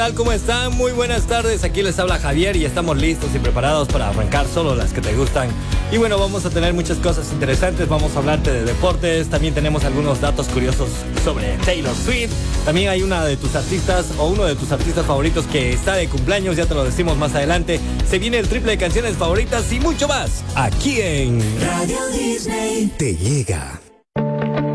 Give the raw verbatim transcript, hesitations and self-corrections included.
tal? ¿Cómo están? Muy buenas tardes, aquí les habla Javier y estamos listos y preparados para arrancar solo las que te gustan. Y bueno, vamos a tener muchas cosas interesantes, vamos a hablarte de deportes, también tenemos algunos datos curiosos sobre Taylor Swift. También hay una de tus artistas o uno de tus artistas favoritos que está de cumpleaños, ya te lo decimos más adelante. Se viene el triple de canciones favoritas y mucho más, aquí en Radio Disney. Te llega